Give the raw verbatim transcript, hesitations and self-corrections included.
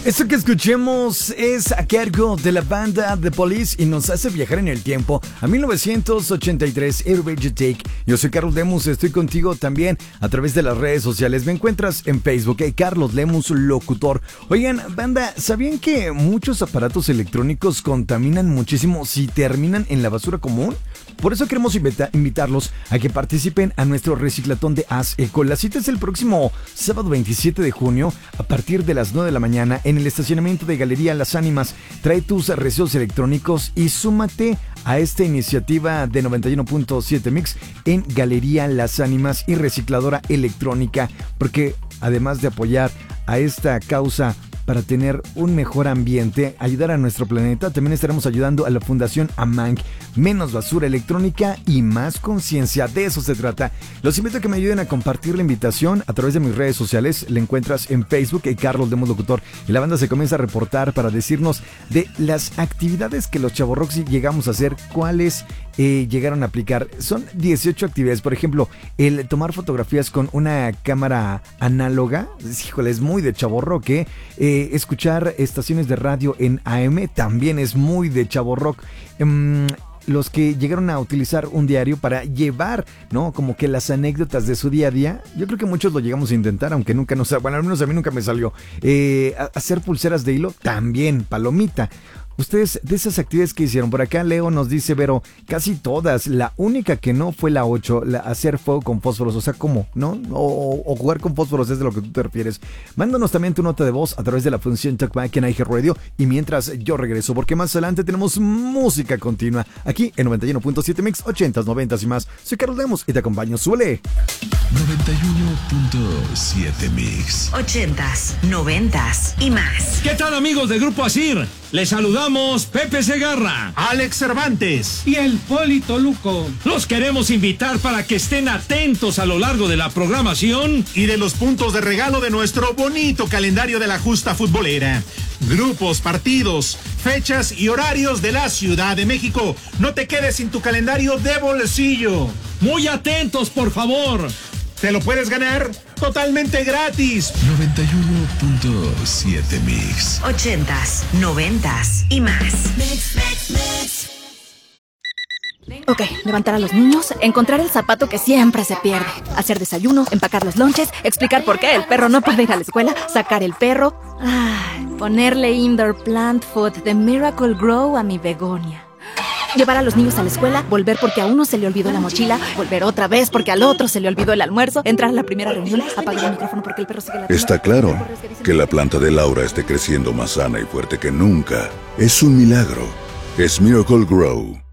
Esto que escuchemos es a cargo de la banda The Police y nos hace viajar en el tiempo a mil novecientos ochenta y tres, Everywhere You Take. Yo soy Carlos Lemus, estoy contigo también a través de las redes sociales. Me encuentras en Facebook, eh, Carlos Lemus Locutor. Oigan, banda, ¿sabían que muchos aparatos electrónicos contaminan muchísimo si terminan en la basura común? Por eso queremos invita- invitarlos a que participen a nuestro reciclatón de Haz Eco. La cita es el próximo sábado veintisiete de junio a partir de las nueve de la mañana en el estacionamiento de Galería Las Ánimas. Trae tus residuos electrónicos y súmate a esta iniciativa de noventa y uno punto siete Mix en Galería Las Ánimas y Recicladora Electrónica, porque además de apoyar a esta causa para tener un mejor ambiente, ayudar a nuestro planeta, también estaremos ayudando a la Fundación AMANC. Menos basura electrónica y más conciencia, de eso se trata. Los invito a que me ayuden a compartir la invitación a través de mis redes sociales. La encuentras en Facebook, y Carlos Lemus Locutor. Y la banda se comienza a reportar para decirnos de las actividades que los chavorrox llegamos a hacer, cuáles eh, llegaron a aplicar. Son dieciocho actividades. Por ejemplo, el tomar fotografías con una cámara análoga. Híjole, es muy de chavorrock, ¿eh? Eh, escuchar estaciones de radio en A M también es muy de chavorrock. Um, los que llegaron a utilizar un diario para llevar, ¿no? Como que las anécdotas de su día a día. Yo creo que muchos lo llegamos a intentar, aunque nunca nos... Bueno, al menos a mí nunca me salió. Eh, hacer pulseras de hilo, también, palomita. Ustedes, de esas actividades que hicieron, por acá Leo nos dice, Vero, casi todas. La única que no fue la ocho, la hacer fuego con fósforos. O sea, ¿cómo? ¿No? O, o jugar con fósforos es de lo que tú te refieres. Mándanos también tu nota de voz a través de la función Talkback en I G Radio. Y mientras yo regreso, porque más adelante tenemos música continua aquí en noventa y uno punto siete Mix, ochentas, noventas y más. Soy Carlos Lemus y te acompaño. Suele. noventa y uno punto siete Mix. Ochentas, noventas y más. ¿Qué tal, amigos del Grupo Asir? Les saludamos Pepe Segarra, Alex Cervantes y el Polito Luco. Los queremos invitar para que estén atentos a lo largo de la programación y de los puntos de regalo de nuestro bonito calendario de la justa futbolera. Grupos, partidos, fechas y horarios de la Ciudad de México. No te quedes sin tu calendario de bolsillo. Muy atentos, por favor. Te lo puedes ganar totalmente gratis. noventa y uno punto siete Mix. Ochentas, noventas y más. Mix, mix, mix. Ok, levantar a los niños, encontrar el zapato que siempre se pierde, hacer desayuno, empacar los lonches, explicar por qué el perro no puede ir a la escuela, sacar el perro, ay, ponerle indoor plant food de Miracle Grow a mi begonia. Llevar a los niños a la escuela, volver porque a uno se le olvidó la mochila, volver otra vez porque al otro se le olvidó el almuerzo, entrar a la primera reunión, apagar el micrófono porque el perro sigue la... Está claro que la planta de Laura esté creciendo más sana y fuerte que nunca. Es un milagro. Es Miracle Grow.